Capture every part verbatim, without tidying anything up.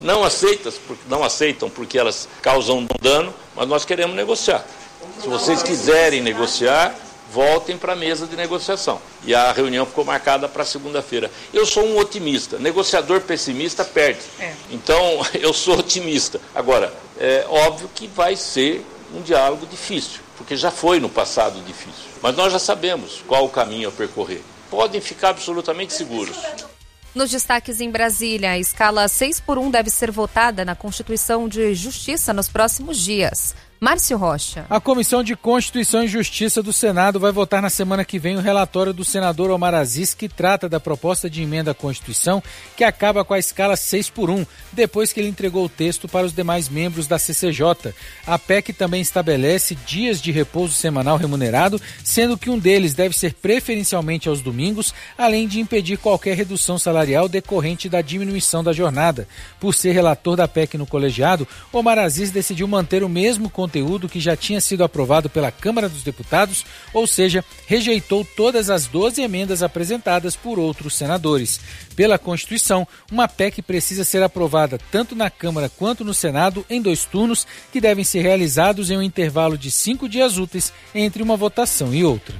Não aceitam, não aceitam porque elas causam dano, mas nós queremos negociar. Se vocês quiserem negociar, voltem para a mesa de negociação. E a reunião ficou marcada para segunda-feira. Eu sou um otimista. Negociador pessimista perde. É. Então, eu sou otimista. Agora, é óbvio que vai ser um diálogo difícil, porque já foi no passado difícil. Mas nós já sabemos qual o caminho a percorrer. Podem ficar absolutamente seguros. Nos destaques em Brasília, a escala seis por um deve ser votada na Constituição de Justiça nos próximos dias. Márcio Rocha. A Comissão de Constituição e Justiça do Senado vai votar na semana que vem o relatório do senador Omar Aziz, que trata da proposta de emenda à Constituição que acaba com a escala seis por um, depois que ele entregou o texto para os demais membros da C C J. A P E C também estabelece dias de repouso semanal remunerado, sendo que um deles deve ser preferencialmente aos domingos, além de impedir qualquer redução salarial decorrente da diminuição da jornada. Por ser relator da P E C no colegiado, Omar Aziz decidiu manter o mesmo conteúdo conteúdo que já tinha sido aprovado pela Câmara dos Deputados, ou seja, rejeitou todas as doze emendas apresentadas por outros senadores. Pela Constituição, uma P E C precisa ser aprovada tanto na Câmara quanto no Senado em dois turnos, que devem ser realizados em um intervalo de cinco dias úteis entre uma votação e outra.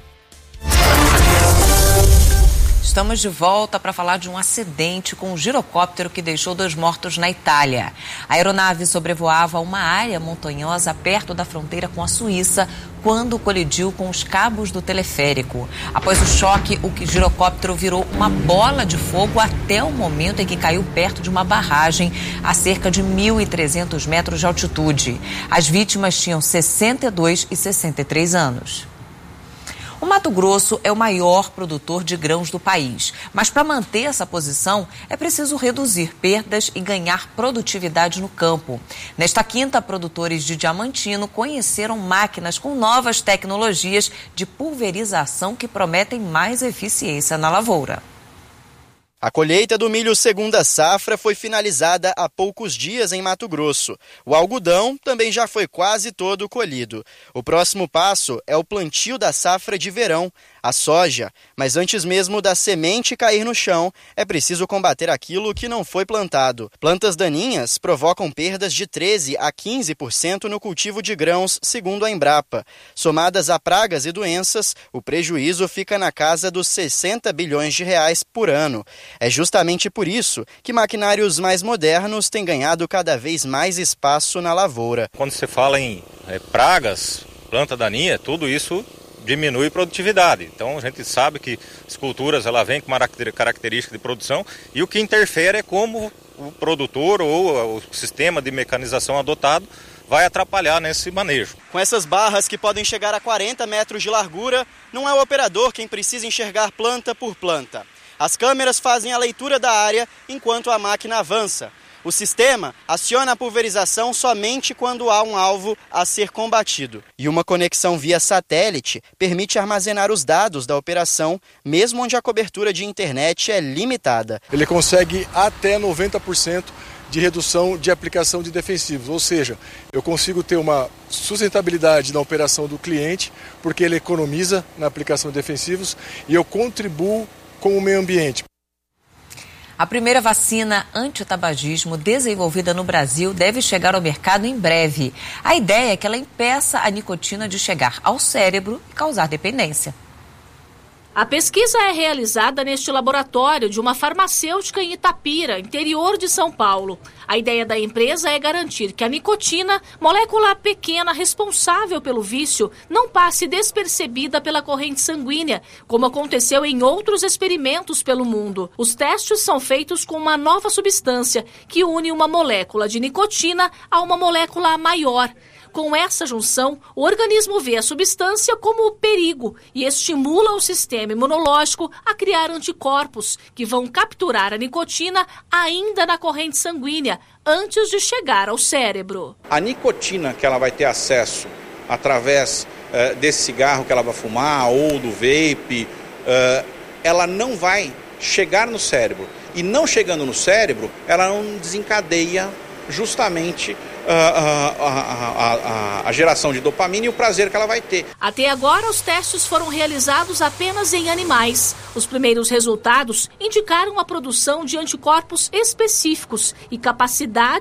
Estamos de volta para falar de um acidente com um girocóptero que deixou dois mortos na Itália. A aeronave sobrevoava uma área montanhosa perto da fronteira com a Suíça quando colidiu com os cabos do teleférico. Após o choque, o girocóptero virou uma bola de fogo até o momento em que caiu perto de uma barragem a cerca de mil e trezentos metros de altitude. As vítimas tinham sessenta e dois e sessenta e três anos. O Mato Grosso é o maior produtor de grãos do país, mas para manter essa posição é preciso reduzir perdas e ganhar produtividade no campo. Nesta quinta, produtores de Diamantino conheceram máquinas com novas tecnologias de pulverização que prometem mais eficiência na lavoura. A colheita do milho segunda safra foi finalizada há poucos dias em Mato Grosso. O algodão também já foi quase todo colhido. O próximo passo é o plantio da safra de verão, a soja. Mas antes mesmo da semente cair no chão, é preciso combater aquilo que não foi plantado. Plantas daninhas provocam perdas de treze a quinze por cento no cultivo de grãos, segundo a Embrapa. Somadas a pragas e doenças, o prejuízo fica na casa dos sessenta bilhões de reais por ano. É justamente por isso que maquinários mais modernos têm ganhado cada vez mais espaço na lavoura. Quando você fala em é, pragas, planta daninha, tudo isso diminui produtividade. Então a gente sabe que as culturas ela vem com uma característica de produção e o que interfere é como o produtor ou o sistema de mecanização adotado vai atrapalhar nesse manejo. Com essas barras que podem chegar a quarenta metros de largura, não é o operador quem precisa enxergar planta por planta. As câmeras fazem a leitura da área enquanto a máquina avança. O sistema aciona a pulverização somente quando há um alvo a ser combatido. E uma conexão via satélite permite armazenar os dados da operação, mesmo onde a cobertura de internet é limitada. Ele consegue até noventa por cento de redução de aplicação de defensivos, ou seja, eu consigo ter uma sustentabilidade na operação do cliente, porque ele economiza na aplicação de defensivos e eu contribuo com o meio ambiente. A primeira vacina antitabagismo desenvolvida no Brasil deve chegar ao mercado em breve. A ideia é que ela impeça a nicotina de chegar ao cérebro e causar dependência. A pesquisa é realizada neste laboratório de uma farmacêutica em Itapira, interior de São Paulo. A ideia da empresa é garantir que a nicotina, molécula pequena responsável pelo vício, não passe despercebida pela corrente sanguínea, como aconteceu em outros experimentos pelo mundo. Os testes são feitos com uma nova substância que une uma molécula de nicotina a uma molécula maior. Com essa junção, o organismo vê a substância como perigo e estimula o sistema imunológico a criar anticorpos que vão capturar a nicotina ainda na corrente sanguínea, antes de chegar ao cérebro. A nicotina que ela vai ter acesso através uh, desse cigarro que ela vai fumar ou do vape, uh, ela não vai chegar no cérebro. E não chegando no cérebro, ela não desencadeia justamente a, a, a, a, a geração de dopamina e o prazer que ela vai ter. Até agora, os testes foram realizados apenas em animais. Os primeiros resultados indicaram a produção de anticorpos específicos e capacidade